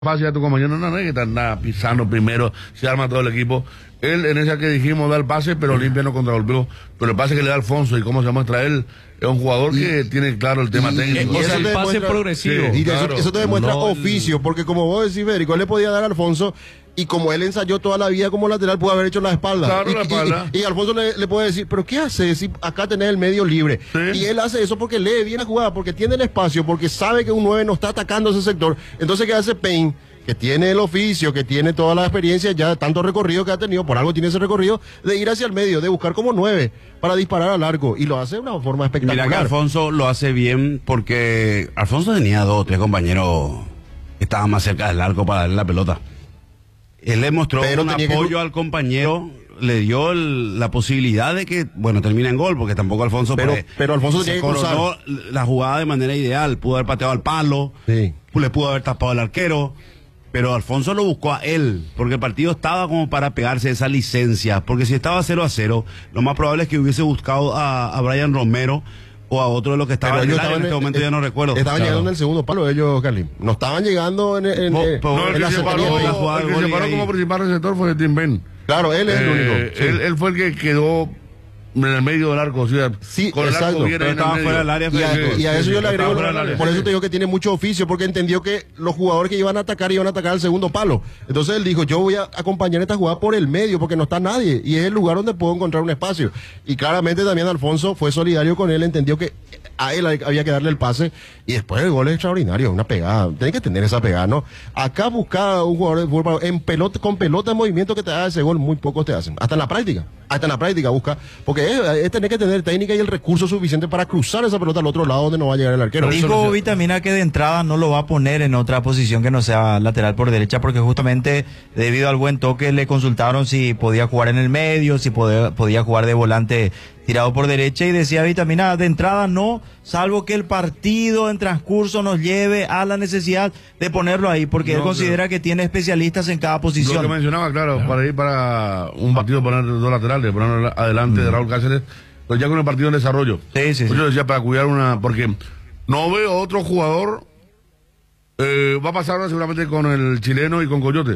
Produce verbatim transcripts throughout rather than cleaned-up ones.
fácil a tu compañero, no, no hay que estar nada pisando primero, se arma todo el equipo. Él, en esa que dijimos, da el pase, pero limpia no contragolpeó. Pero el pase que le da Alfonso y cómo se muestra él, es un jugador que tiene claro el tema y, técnico. O sea, el pase demuestra, progresivo. Sí, y claro, eso, eso te demuestra no, oficio, porque como vos decís, Federico, él le podía dar a Alfonso, y como él ensayó toda la vida como lateral, pudo haber hecho la espalda. Claro, y, la espalda. Y, y, y Alfonso le, le puede decir, ¿pero qué haces si acá tenés el medio libre? Sí. Y él hace eso porque lee bien la jugada, porque tiene el espacio, porque sabe que un nueve no está atacando ese sector. Entonces, ¿qué hace Payne? Que tiene el oficio, que tiene toda la experiencia, ya tanto recorrido que ha tenido, por algo tiene ese recorrido, de ir hacia el medio, de buscar como nueve para disparar al arco, y lo hace de una forma espectacular. Mira que Alfonso lo hace bien porque Alfonso tenía dos o tres compañeros que estaban más cerca del arco para darle la pelota. Él le mostró Pero un apoyo que... al compañero, le dio el, la posibilidad de que, bueno, termine en gol, porque tampoco Alfonso Pero, pues, pero Alfonso se tenía que cruzar. coronó la jugada de manera ideal, pudo haber pateado al palo, Sí. le pudo haber tapado al arquero. Pero Alfonso lo buscó a él, porque el partido estaba como para pegarse esa licencia, porque si estaba cero a cero, lo más probable es que hubiese buscado a, a Brian Romero o a otro de los que estaban en el área, en este momento eh, ya no recuerdo. Estaban Claro. llegando en el segundo palo ellos, Carly. No estaban llegando en, en, Bo- eh, bo- No, el en que la se cercanía paró, de la jugada el de que se gol paró ahí. como principal receptor fue Tim Ben. Claro, él es el Eh, único. Sí. él, él fue el que quedó en el medio del arco, o sea, Sí, con el exacto. arco bien Pero ahí en el estaba medio. fuera del área. Y a, Federico. y a eso sí, yo sí, le agrego, estaba fuera del área, por sí. eso te digo que tiene mucho oficio, porque entendió que los jugadores que iban a atacar iban a atacar al segundo palo. Entonces él dijo, yo voy a acompañar esta jugada por el medio, porque no está nadie, y es el lugar donde puedo encontrar un espacio. Y claramente también Alfonso fue solidario con él, entendió que a él había que darle el pase, y después el gol es extraordinario, una pegada, tiene que tener esa pegada, ¿no? Acá buscar un jugador de fútbol en pelota, con pelota en movimiento que te haga ese gol, muy pocos te hacen, hasta en la práctica, hasta en la práctica busca, porque es, es tener que tener técnica y el recurso suficiente para cruzar esa pelota al otro lado donde no va a llegar el arquero. Dijo Vitamina que de entrada no lo va a poner en otra posición que no sea lateral por derecha, porque justamente debido al buen toque le consultaron si podía jugar en el medio, si podía, podía jugar de volante tirado por derecha, y decía Vitamina, de entrada no, salvo que el partido en transcurso nos lleve a la necesidad de ponerlo ahí, porque No, él considera claro. que tiene especialistas en cada Lo que posición. mencionaba, claro, claro, para ir para un partido, poner dos laterales, poner adelante Mm. de Raúl Cáceres, pero ya con el partido en desarrollo. Sí, sí, sí. Yo decía, para cuidar una, porque no veo otro jugador, eh, va a pasar ahora seguramente con el chileno y con Coyote.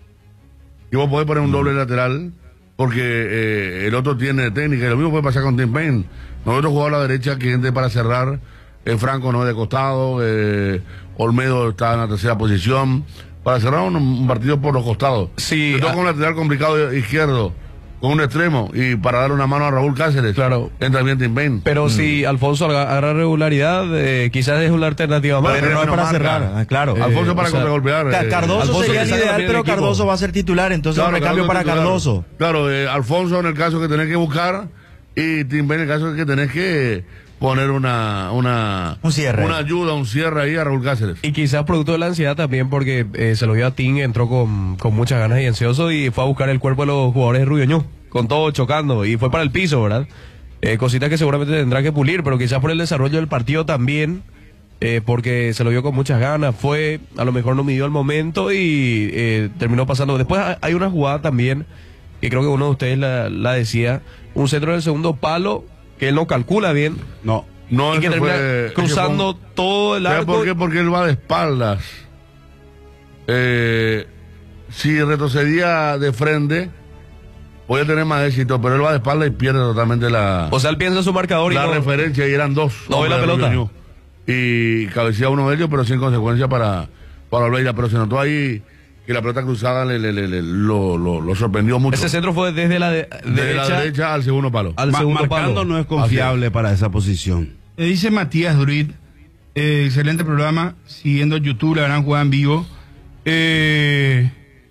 Y vos podés poner un doble lateral, porque eh, el otro tiene técnica, y lo mismo puede pasar con Tim Payne. No hay otro jugador a la derecha que entre para cerrar, eh, Franco no es de costado, eh, Olmedo está en la tercera posición, para cerrar un, un partido por los costados. Sí, Yo tengo ah. un lateral complicado izquierdo, con un extremo, y para darle una mano a Raúl Cáceres, Claro. entra bien Tim Payne. Pero si Alfonso aga- agarra regularidad, eh, quizás es una alternativa más. Pero no es para cerrar, ah, claro. Eh, Alfonso para o sea, contragolpear. Ca- eh, Cardoso Alfonso sería que el saca ideal, bien el pero equipo. Cardoso va a ser titular, entonces Claro, un recambio para titular. Cardoso. Claro, eh, Alfonso en el caso que tenés que buscar, y Tim Payne en el caso que tenés que poner una una Un cierre. una ayuda, un cierre ahí a Raúl Cáceres. Y quizás producto de la ansiedad también, porque eh, se lo vio a Tim, entró con, con muchas ganas y ansioso, y fue a buscar el cuerpo de los jugadores de Rubio, con todo chocando, y fue para el piso, ¿verdad? Eh, cositas que seguramente tendrá que pulir, pero quizás por el desarrollo del partido también, eh, porque se lo vio con muchas ganas, fue, a lo mejor no midió el momento y eh, terminó pasando. Después ha- hay una jugada también, que creo que uno de ustedes la, la decía, un centro del segundo palo, que él no calcula bien, No. No, y que ese termina fue- ese cruzando fue un- todo el ¿Sabes arco. por qué? Porque él va de espaldas. Eh, si retrocedía de frente, podía tener más éxito, pero él va de espaldas y pierde totalmente la, O sea, él piensa en su marcador y la no- referencia, y eran dos. No ve la hombres de pelota. Rubio Ñu. Y cabecea uno de ellos, pero sin consecuencia para, para Olveira. Pero se notó ahí que la pelota cruzada le, le- le- le- lo, lo, lo sorprendió mucho. Ese centro fue desde la de- de derecha, la derecha al segundo palo. al Ma- segundo Marcando palo. no es confiable para esa posición. Eh, dice Matías Druid, eh, excelente programa, siguiendo YouTube, la gran jugada en vivo. Eh,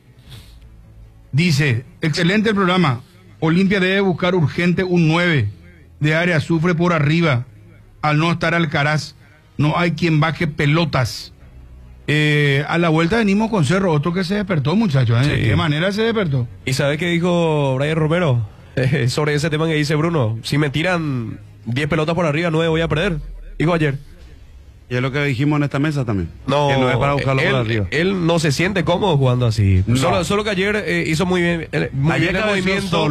dice, excelente el programa. Olimpia debe buscar urgente un nueve de área, sufre por arriba. Al no estar Alcaraz, no hay quien baje pelotas. Eh, a la vuelta venimos con Cerro, otro que se despertó, muchachos. ¿eh? ¿De Sí. qué manera se despertó? ¿Y sabe qué dijo Brian Romero? Eh, sobre ese tema que dice Bruno. Si me tiran diez pelotas por arriba, nueve voy a perder. Dijo ayer. Y es lo que dijimos en esta mesa también. No, que no es para buscarlo él, por arriba. él no se siente cómodo jugando así. No. Solo, solo que ayer eh, hizo muy bien, eh, muy Ayer bien el cabeció movimiento. solo.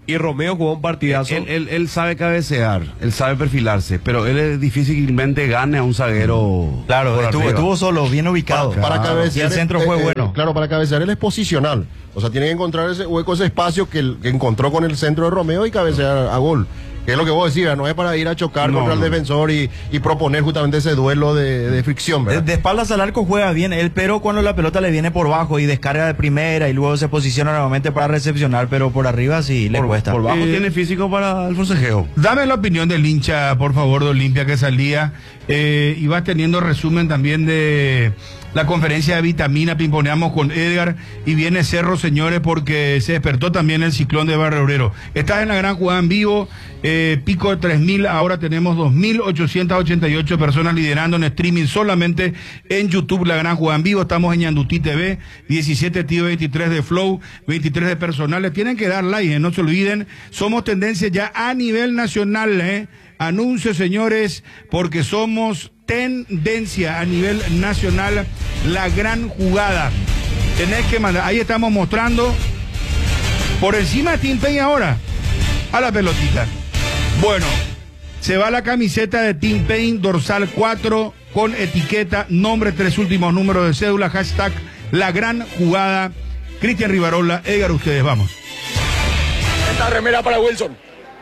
Y Romeo jugó un partidazo. Él, él, él sabe cabecear, él sabe perfilarse, pero él es difícilmente gane a un zaguero. Claro, por estuvo, arriba. estuvo solo, bien ubicado. Para, para cabecear Y el centro es- fue eh, eh, bueno. Claro, para cabecear él es posicional. O sea, tiene que encontrar ese hueco, ese espacio que, el- que encontró con el centro de Romeo y cabecear a gol. Que es lo que vos decías, no es para ir a chocar No, contra el no. defensor y, y proponer justamente ese duelo de, de fricción, De, ¿verdad? de espaldas al arco juega bien él, pero cuando la pelota le viene por bajo y descarga de primera y luego se posiciona nuevamente para recepcionar, pero por arriba sí le Por, cuesta. por bajo Eh, tiene físico para el forcejeo. Dame la opinión del hincha, por favor, de Olimpia que salía. Eh, y vas teniendo resumen también de la conferencia de vitamina, pimponeamos con Edgar. Y viene Cerro, señores, porque se despertó también el ciclón de Barrio Obrero. Estás en la gran jugada en vivo, eh, pico de tres mil, ahora tenemos dos mil ochocientas ochenta y ocho personas liderando en streaming solamente en YouTube, la gran jugada en vivo. Estamos en Ñandutí T V, diecisiete tío, veintitrés de Flow, veintitrés de personales. Tienen que dar like, eh, no se olviden. Somos tendencia ya a nivel nacional, eh. Anuncios, señores, porque somos tendencia a nivel nacional, la gran jugada. Tenés que mandar, ahí estamos mostrando por encima de Team Pain ahora, a la pelotita. Bueno, se va la camiseta de Team Pain, dorsal cuatro, con etiqueta, nombre, tres últimos números de cédula, hashtag, la gran jugada. Cristian Rivarola, Edgar, ustedes, vamos. Esta remera para Wilson.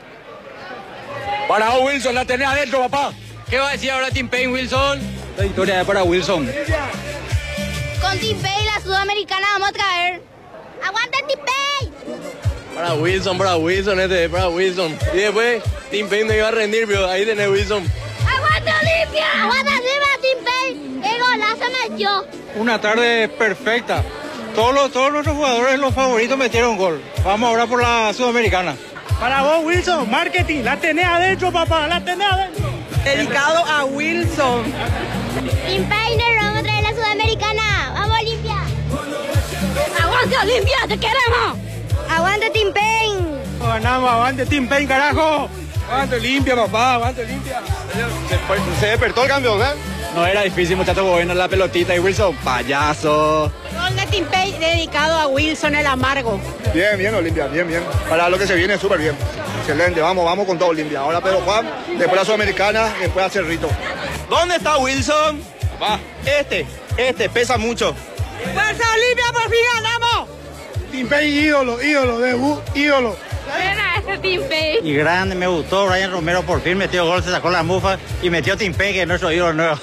Para Wilson, la tenés adentro, papá. ¿Qué va a decir ahora Team Pain, Wilson? La victoria es para Wilson. Con Team Pain, la sudamericana, vamos a traer. ¡Aguanta Team Pain! Para Wilson, para Wilson, este es para Wilson. Y después, Team Pain no iba a rendir, pero ahí tenés Wilson. ¡Aguanta Olimpia! ¡Aguanta Olimpia, Team Pain! ¡El golazo metió! Una tarde perfecta. Todos, los, todos nuestros jugadores, los favoritos, metieron gol. Vamos ahora por la sudamericana. Para vos, Wilson, marketing. La tenés adentro, papá, la tenés adentro. Dedicado a Wilson. Team Pain, no vamos a traer la sudamericana. ¡Vamos Olimpia! ¡Aguanta Olimpia, te queremos! ¡Aguanta Team Pain! Ganamos, avante Team Pain, carajo. Aguante limpia, papá, aguante limpia. Se, fue- se despertó el campeón, ¿eh? No era difícil, muchachos, bueno, la pelotita y Wilson, payaso. Gol de Team Pain dedicado a Wilson el amargo. Bien, bien, Olimpia, bien, bien. Para lo que se viene, súper bien. Excelente, vamos, vamos con todo Olimpia. Ahora Pedro Juan, después la Sudamericana, después a Cerrito. ¿Dónde está Wilson? Va, este, este, pesa mucho. ¡Fuerza Olimpia, por fin ganamos! Team Pain, ídolo, ídolo, debut, ídolo. Buena este Team Pain. Y grande, me gustó, Brian Romero por fin metió gol, se sacó la mufa y metió Team Pain, que es nuestro ídolo nuevo.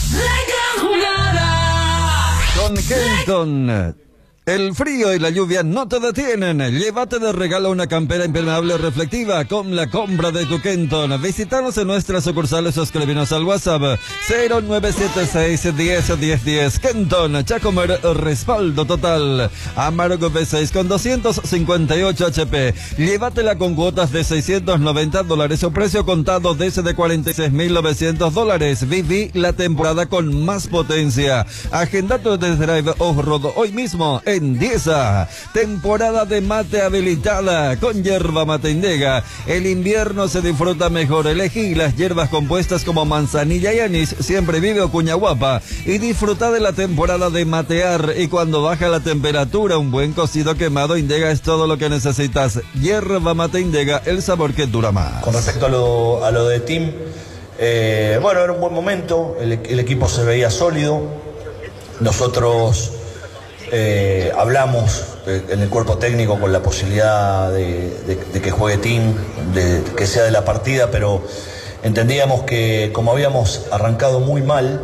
Con Kenton. El frío y la lluvia no te detienen. Llévate de regalo una campera impermeable reflectiva con la compra de tu Kenton. Visítanos en nuestras sucursales o escríbenos al WhatsApp cero nueve siete seis, diez, diez, diez. Kenton, Chacomer, respaldo total. Amargo V seis con doscientos cincuenta y ocho H P. Llévatela con cuotas de seiscientos noventa dólares o precio contado desde cuarenta y seis mil novecientos dólares. Viví la temporada con más potencia. Agenda tu test drive off-road hoy mismo en Dieza. Temporada de mate habilitada con hierba mate Indega. El invierno se disfruta mejor. Elegí las hierbas compuestas como manzanilla y anís, siempre vive o cuña guapa. Y disfruta de la temporada de matear. Y cuando baja la temperatura, un buen cocido quemado Indega es todo lo que necesitas. Hierba mate Indega, el sabor que dura más. Con respecto a lo, a lo de Team, eh, bueno, era un buen momento, el, el equipo se veía sólido, nosotros eh, hablamos de, en el cuerpo técnico con la posibilidad de, de, de que juegue Team, de que sea de la partida, pero entendíamos que como habíamos arrancado muy mal,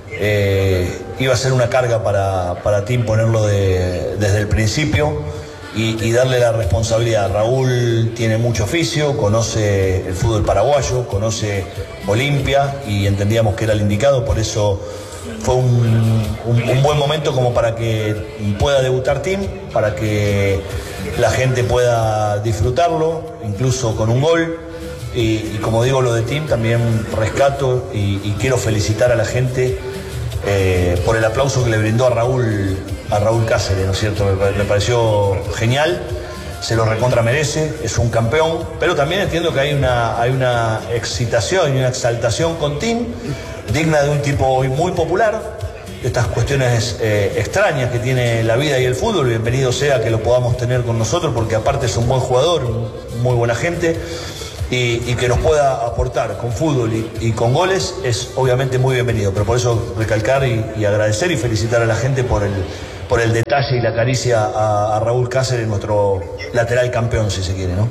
eh, iba a ser una carga para, para Team ponerlo de, desde el principio. Y, y darle la responsabilidad. Raúl tiene mucho oficio, conoce el fútbol paraguayo, conoce Olimpia y entendíamos que era el indicado, por eso fue un, un, un buen momento como para que pueda debutar Team, para que la gente pueda disfrutarlo, incluso con un gol. Y, y como digo, lo de Team también rescato y, y quiero felicitar a la gente eh, por el aplauso que le brindó a Raúl a Raúl Cáceres, ¿no es cierto? Me, me pareció genial, se lo recontra merece, es un campeón, pero también entiendo que hay una, hay una excitación y una exaltación con Team, digna de un tipo muy popular, estas cuestiones eh, extrañas que tiene la vida y el fútbol, bienvenido sea que lo podamos tener con nosotros, porque aparte es un buen jugador, un, muy buena gente, y, y que nos pueda aportar con fútbol y, y con goles es obviamente muy bienvenido. Pero por eso recalcar y, y agradecer y felicitar a la gente por el, por el detalle y la caricia a, a Raúl Cáceres, nuestro lateral campeón, si se quiere, ¿no?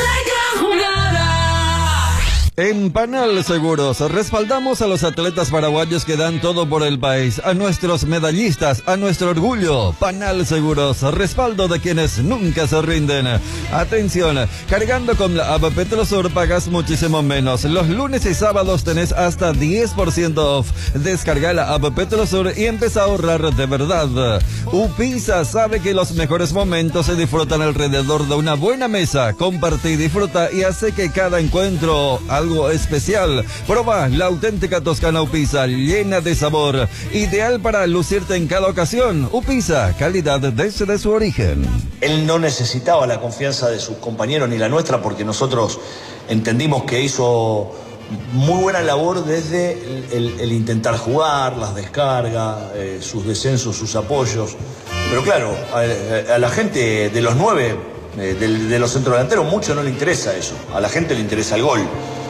En Panal Seguros respaldamos a los atletas paraguayos que dan todo por el país, a nuestros medallistas, a nuestro orgullo. Panal Seguros, respaldo de quienes nunca se rinden. Atención, cargando con la app Petrosur pagas muchísimo menos. Los lunes y sábados tenés hasta diez por ciento off. Descarga la app Petrosur y empieza a ahorrar de verdad. Upisa sabe que los mejores momentos se disfrutan alrededor de una buena mesa. Comparte y disfruta y hace que cada encuentro algo especial. Proba la auténtica Toscana Upisa, llena de sabor, ideal para lucirte en cada ocasión. Upisa, calidad desde su origen. Él no necesitaba la confianza de sus compañeros ni la nuestra, porque nosotros entendimos que hizo muy buena labor desde el, el, el intentar jugar, las descargas, eh, sus descensos, sus apoyos. Pero claro, a, a la gente de los nueve, eh, de, de los centrodelanteros, mucho no le interesa eso. A la gente le interesa el gol.